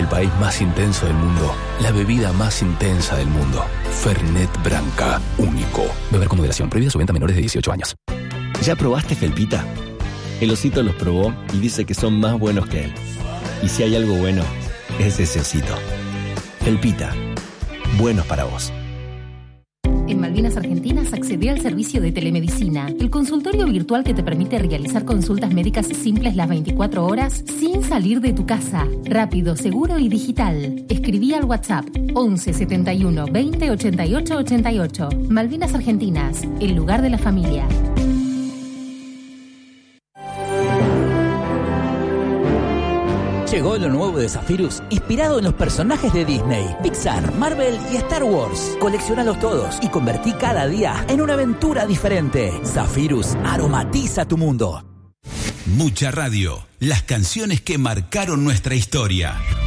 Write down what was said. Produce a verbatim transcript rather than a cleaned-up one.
El país más intenso del mundo. La bebida más intensa del mundo. Fernet Branca. Único. Beber con moderación. Prohibida su venta a menores de dieciocho años. ¿Ya probaste Felpita? El osito los probó y dice que son más buenos que él. Y si hay algo bueno, es ese osito. Felpita. Buenos para vos. En Malvinas Argentinas accedé al servicio de telemedicina, el consultorio virtual que te permite realizar consultas médicas simples las veinticuatro horas sin salir de tu casa. Rápido, seguro y digital. Escribí al WhatsApp once setenta y uno veinte ochenta y ocho ochenta y ocho. Malvinas Argentinas, el lugar de la familia. Llegó lo nuevo de Zephyrus, inspirado en los personajes de Disney, Pixar, Marvel y Star Wars. Colecciónalos todos y convertí cada día en una aventura diferente. Zephyrus aromatiza tu mundo. Mucha radio, las canciones que marcaron nuestra historia.